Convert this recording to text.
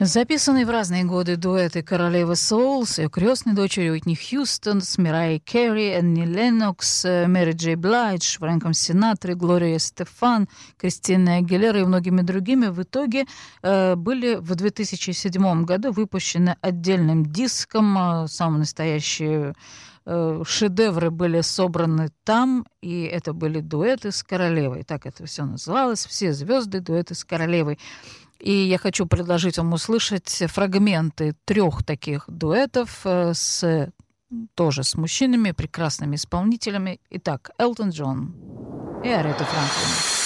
Записанные в разные годы дуэты королевы соул с ее крестной дочерью Уитни Хьюстон, с Мирайей Керри, Энни Леннокс, Мэри Джей Блайдж, Фрэнком Синатрой, Глорией Стефан, Кристиной Агилерой и многими другими в итоге были в 2007 году выпущены отдельным диском. Самые настоящие шедевры были собраны там, и это были дуэты с королевой. Так это все называлось. Все звезды дуэты с королевой. И я хочу предложить вам услышать фрагменты 3 таких дуэтов тоже с мужчинами, прекрасными исполнителями. Итак, Элтон Джон и Арета Франклин.